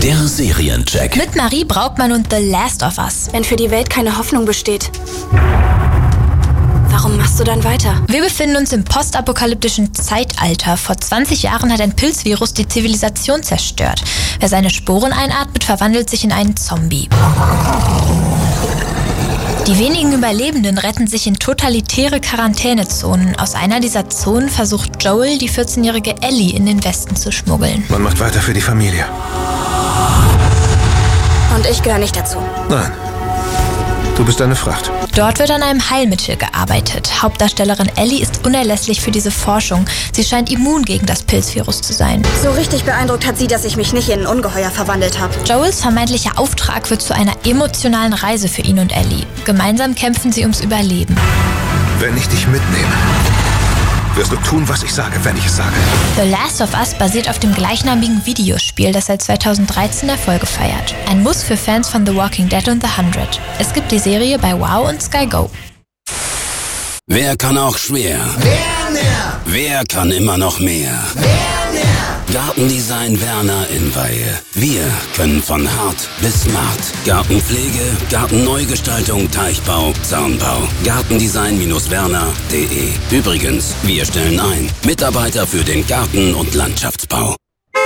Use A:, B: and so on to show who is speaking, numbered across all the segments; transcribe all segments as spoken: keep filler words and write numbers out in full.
A: Der Seriencheck.
B: Mit Marie Braukmann und The Last of Us.
C: Wenn für die Welt keine Hoffnung besteht, warum machst du dann weiter?
B: Wir befinden uns im postapokalyptischen Zeitalter. Vor zwanzig Jahren hat ein Pilzvirus die Zivilisation zerstört. Wer seine Sporen einatmet, verwandelt sich in einen Zombie. Die wenigen Überlebenden retten sich in totalitäre Quarantänezonen. Aus einer dieser Zonen versucht Joel, die vierzehnjährige Ellie in den Westen zu schmuggeln.
D: Man macht weiter für die Familie.
C: Und ich gehöre nicht dazu.
D: Nein. Du bist eine Fracht.
B: Dort wird an einem Heilmittel gearbeitet. Hauptdarstellerin Ellie ist unerlässlich für diese Forschung. Sie scheint immun gegen das Pilzvirus zu sein.
C: So richtig beeindruckt hat sie, dass ich mich nicht in ein Ungeheuer verwandelt habe.
B: Joels vermeintlicher Auftrag wird zu einer emotionalen Reise für ihn und Ellie. Gemeinsam kämpfen sie ums Überleben.
D: Wenn ich dich mitnehme, wirst du tun, was ich sage, wenn ich es sage.
B: The Last of Us basiert auf dem gleichnamigen Videospiel, das seit zweitausenddreizehn Erfolge feiert. Ein Muss für Fans von The Walking Dead und The hundred. Es gibt die Serie bei Wow und Sky Go.
A: Wer kann auch schwer?
E: Wer mehr?
A: Wer kann immer noch mehr?
E: Wer mehr?
A: Gartendesign Werner in Weihe. Wir können von hart bis smart. Gartenpflege, Gartenneugestaltung, Teichbau, Zaunbau. Gartendesign-werner punkt de. Übrigens, wir stellen ein. Mitarbeiter für den Garten- und Landschaftsbau.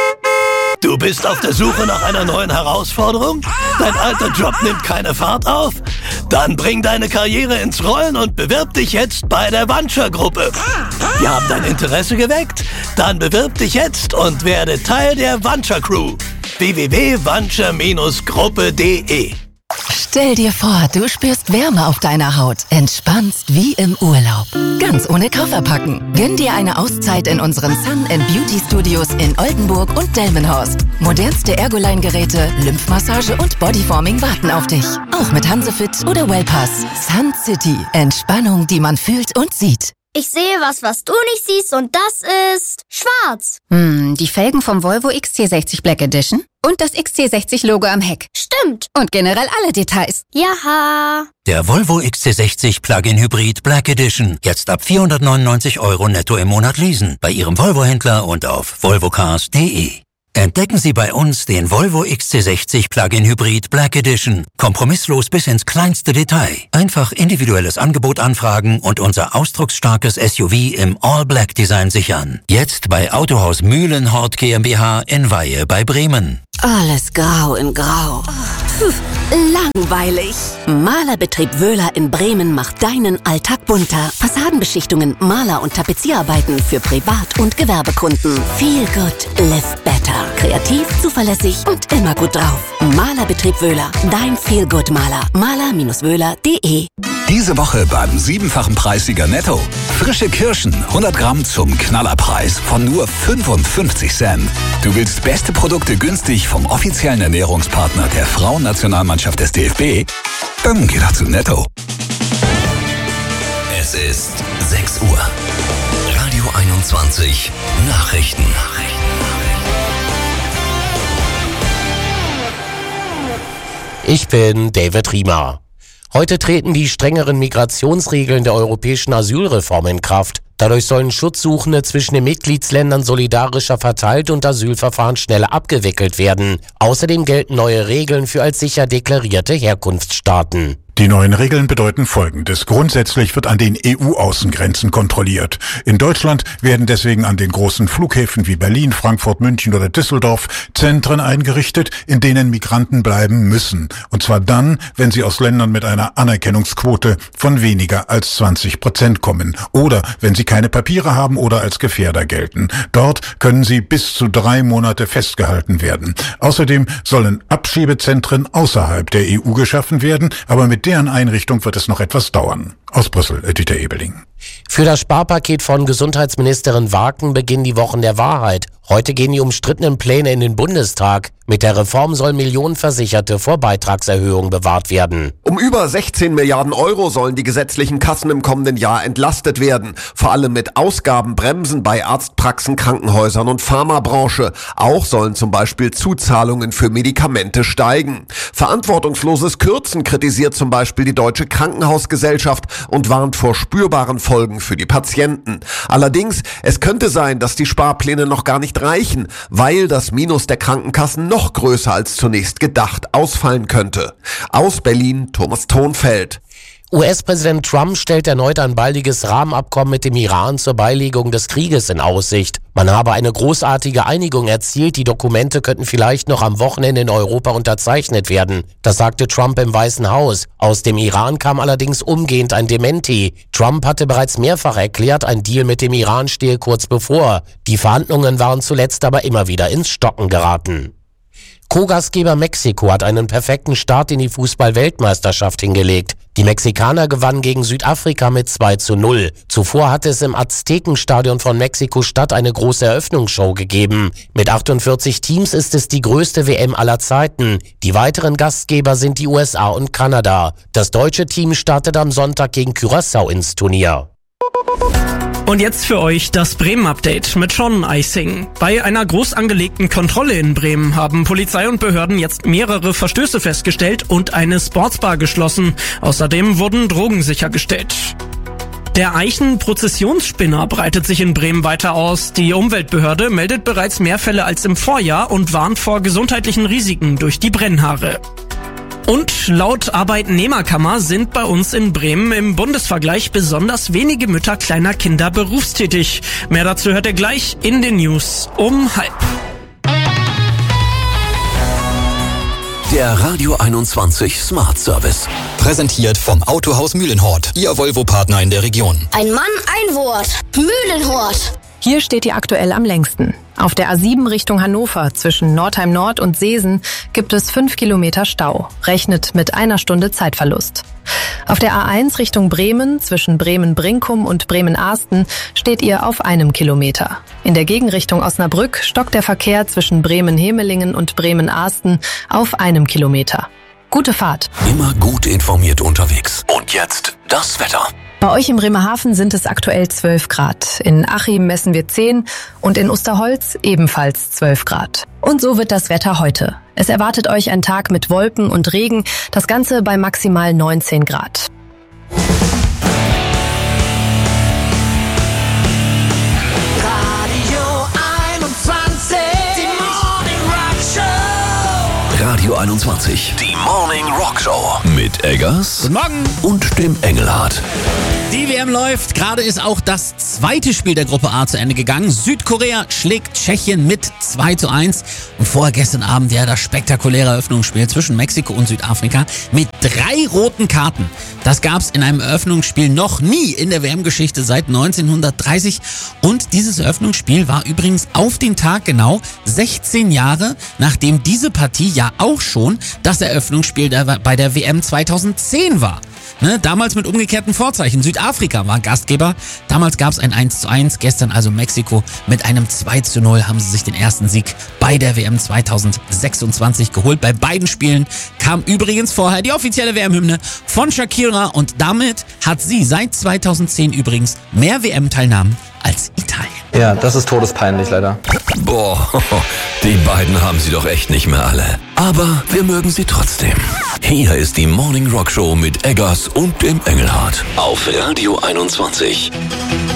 F: Du bist auf der Suche nach einer neuen Herausforderung? Dein alter Job nimmt keine Fahrt auf? Dann bring deine Karriere ins Rollen und bewirb dich jetzt bei der Vanture-Gruppe. Wir haben dein Interesse geweckt? Dann bewirb dich jetzt und werde Teil der Vanture-Crew. w w w punkt vanture Bindestrich gruppe punkt de.
G: Stell dir vor, du spürst Wärme auf deiner Haut, entspannst wie im Urlaub. Ganz ohne Koffer packen. Gönn dir eine Auszeit in unseren Sun and Beauty Studios in Oldenburg und Delmenhorst. Modernste Ergoline-Geräte, Lymphmassage und Bodyforming warten auf dich. Auch mit Hansefit oder Wellpass. Sun City. Entspannung, die man fühlt und sieht.
H: Ich sehe was, was du nicht siehst, und das ist schwarz.
I: Hm, die Felgen vom Volvo X C sechzig Black Edition und das X C sechzig Logo am Heck.
H: Stimmt.
I: Und generell alle Details.
H: Jaha.
J: Der Volvo X C sechzig Plug-in Hybrid Black Edition. Jetzt ab vierhundertneunundneunzig Euro netto im Monat leasen. Bei Ihrem Volvo-Händler und auf volvo cars punkt de. Entdecken Sie bei uns den Volvo X C sechzig Plug-in Hybrid Black Edition. Kompromisslos bis ins kleinste Detail. Einfach individuelles Angebot anfragen und unser ausdrucksstarkes S U V im All-Black-Design sichern. Jetzt bei Autohaus Mühlenhort GmbH in Weihe bei Bremen.
K: Alles grau in grau. Puh, langweilig. Malerbetrieb Wöhler in Bremen macht deinen Alltag bunter. Fassadenbeschichtungen, Maler- und Tapezierarbeiten für Privat- und Gewerbekunden. Feel good, live better. Kreativ, zuverlässig und immer gut drauf. Malerbetrieb Wöhler, dein Feel-Good-Maler. maler Bindestrich wöhler punkt de.
L: Diese Woche beim siebenfachen Preissieger Netto. Frische Kirschen, hundert Gramm zum Knallerpreis von nur fünfundfünfzig Cent. Du willst beste Produkte günstig vom offiziellen Ernährungspartner der Frauennationalmannschaft des D F B? Dann geh doch zu Netto.
A: Es ist sechs Uhr. Radio einundzwanzig. Nachrichten.
M: Ich bin David Riemer. Heute treten die strengeren Migrationsregeln der europäischen Asylreform in Kraft. Dadurch sollen Schutzsuchende zwischen den Mitgliedsländern solidarischer verteilt und Asylverfahren schneller abgewickelt werden. Außerdem gelten neue Regeln für als sicher deklarierte Herkunftsstaaten.
N: Die neuen Regeln bedeuten Folgendes. Grundsätzlich wird an den E U-Außengrenzen kontrolliert. In Deutschland werden deswegen an den großen Flughäfen wie Berlin, Frankfurt, München oder Düsseldorf Zentren eingerichtet, in denen Migranten bleiben müssen. Und zwar dann, wenn sie aus Ländern mit einer Anerkennungsquote von weniger als zwanzig Prozent kommen oder wenn sie keine Papiere haben oder als Gefährder gelten. Dort können sie bis zu drei Monate festgehalten werden. Außerdem sollen Abschiebezentren außerhalb der E U geschaffen werden, aber mit deren Einrichtung wird es noch etwas dauern. Aus Brüssel, Dieter Ebeling.
M: Für das Sparpaket von Gesundheitsministerin Waken beginnen die Wochen der Wahrheit. Heute gehen die umstrittenen Pläne in den Bundestag. Mit der Reform sollen Millionen Versicherte vor Beitragserhöhungen bewahrt werden.
O: Um über sechzehn Milliarden Euro sollen die gesetzlichen Kassen im kommenden Jahr entlastet werden. Vor allem mit Ausgabenbremsen bei Arztpraxen, Krankenhäusern und Pharmabranche. Auch sollen zum Beispiel Zuzahlungen für Medikamente steigen. Verantwortungsloses Kürzen kritisiert zum Beispiel die Deutsche Krankenhausgesellschaft und warnt vor spürbaren Folgen für die Patienten. Allerdings, es könnte sein, dass die Sparpläne noch gar nicht reichen, weil das Minus der Krankenkassen noch größer als zunächst gedacht ausfallen könnte. Aus Berlin, Thomas Thonfeld.
M: U S-Präsident Trump stellt erneut ein baldiges Rahmenabkommen mit dem Iran zur Beilegung des Krieges in Aussicht. Man habe eine großartige Einigung erzielt, die Dokumente könnten vielleicht noch am Wochenende in Europa unterzeichnet werden. Das sagte Trump im Weißen Haus. Aus dem Iran kam allerdings umgehend ein Dementi. Trump hatte bereits mehrfach erklärt, ein Deal mit dem Iran stehe kurz bevor. Die Verhandlungen waren zuletzt aber immer wieder ins Stocken geraten. Co-Gastgeber Mexiko hat einen perfekten Start in die Fußball-Weltmeisterschaft hingelegt. Die Mexikaner gewannen gegen Südafrika mit zwei zu null. Zuvor hatte es im Aztekenstadion von Mexiko-Stadt eine große Eröffnungsshow gegeben. Mit achtundvierzig Teams ist es die größte W M aller Zeiten. Die weiteren Gastgeber sind die U S A und Kanada. Das deutsche Team startet am Sonntag gegen Curaçao ins Turnier.
P: Und jetzt für euch das Bremen-Update mit Sean Eising. Bei einer groß angelegten Kontrolle in Bremen haben Polizei und Behörden jetzt mehrere Verstöße festgestellt und eine Sportsbar geschlossen. Außerdem wurden Drogen sichergestellt. Der Eichen-Prozessionsspinner breitet sich in Bremen weiter aus. Die Umweltbehörde meldet bereits mehr Fälle als im Vorjahr und warnt vor gesundheitlichen Risiken durch die Brennhaare. Und laut Arbeitnehmerkammer sind bei uns in Bremen im Bundesvergleich besonders wenige Mütter kleiner Kinder berufstätig. Mehr dazu hört ihr gleich in den News um halb.
Q: Der Radio einundzwanzig Smart Service. Präsentiert vom Autohaus Mühlenhort, Ihr Volvo-Partner in der Region.
H: Ein Mann, ein Wort. Mühlenhort.
R: Hier steht ihr aktuell am längsten. Auf der A sieben Richtung Hannover zwischen Nordheim Nord und Seesen gibt es fünf Kilometer Stau. Rechnet mit einer Stunde Zeitverlust. Auf der A eins Richtung Bremen zwischen Bremen-Brinkum und Bremen-Ahsten steht ihr auf einem Kilometer. In der Gegenrichtung Osnabrück stockt der Verkehr zwischen Bremen-Hemelingen und Bremen-Ahsten auf einem Kilometer. Gute Fahrt.
Q: Immer gut informiert unterwegs. Und jetzt das Wetter.
R: Bei euch in Bremerhaven sind es aktuell zwölf Grad. In Achim messen wir zehn und in Osterholz ebenfalls zwölf Grad. Und so wird das Wetter heute. Es erwartet euch ein Tag mit Wolken und Regen, das Ganze bei maximal neunzehn Grad.
Q: Radio einundzwanzig, die Morning Rock Show mit Eggers.
S: Guten Morgen.
Q: Und dem Engelhardt.
S: Die W M läuft. Gerade ist auch das zweite Spiel der Gruppe A zu Ende gegangen. Südkorea schlägt Tschechien mit zwei zu eins. Und vorher gestern Abend ja das spektakuläre Eröffnungsspiel zwischen Mexiko und Südafrika mit drei roten Karten. Das gab's in einem Eröffnungsspiel noch nie in der W M-Geschichte seit neunzehnhundertdreißig. Und dieses Eröffnungsspiel war übrigens auf den Tag genau sechzehn Jahre, nachdem diese Partie ja auch schon das Eröffnungsspiel der, bei der W M zweitausendzehn war. Ne, damals mit umgekehrten Vorzeichen. Südafrika war Gastgeber. Damals gab es ein eins zu eins. Gestern also Mexiko mit einem zwei zu null haben sie sich den ersten Sieg bei der W M zweitausendsechsundzwanzig geholt. Bei beiden Spielen kam übrigens vorher die offizielle W M-Hymne von Shakira und damit hat sie seit zweitausendzehn übrigens mehr W M-Teilnahmen als Italien.
T: Ja, das ist todespeinlich leider.
Q: Boah, die beiden haben sie doch echt nicht mehr alle. Aber wir mögen sie trotzdem. Hier ist die Morning Rock Show mit Eggers und dem Engelhardt auf Radio einundzwanzig.